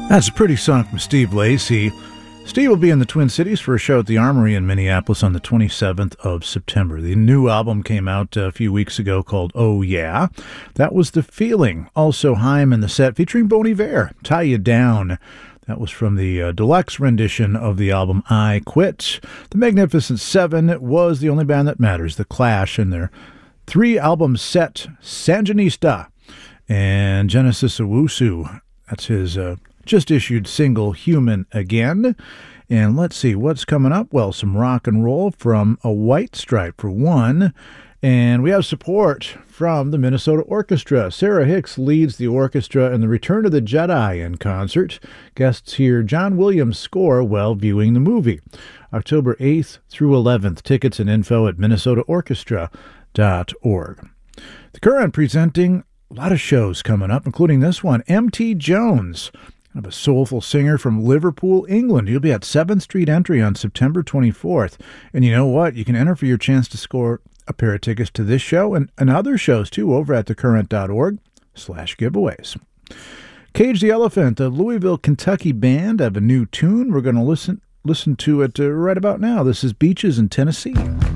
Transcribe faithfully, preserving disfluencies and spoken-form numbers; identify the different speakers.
Speaker 1: That's a pretty song from Steve Lacy. Steve will be in the Twin Cities for a show at the Armory in Minneapolis on the twenty-seventh of September. The new album came out a few weeks ago called Oh Yeah. That was The Feeling. Also Haim in the set featuring Bon Iver, Tie You Down. That was from the uh, deluxe rendition of the album I Quit. The Magnificent Seven was The Only Band That Matters, The Clash, and their three-album set, Sanjanista. And Genesis Owusu, that's his uh, just-issued single, Human Again. And let's see, what's coming up? Well, some rock and roll from A White Stripe, for one. And we have support from the Minnesota Orchestra. Sarah Hicks leads the orchestra in the Return of the Jedi in concert. Guests hear John Williams' score while viewing the movie. October eighth through eleventh. Tickets and info at minnesota orchestra dot org. The Current presenting a lot of shows coming up, including this one. M T Jones, kind of a soulful singer from Liverpool, England. He'll be at seventh Street Entry on September twenty-fourth. And you know what? You can enter for your chance to score a pair of tickets to this show and, and other shows, too, over at thecurrent.org slash giveaways. Cage the Elephant, a Louisville, Kentucky band, have a new tune. We're going to listen listen to it uh, right about now. This is Beaches in Tennessee.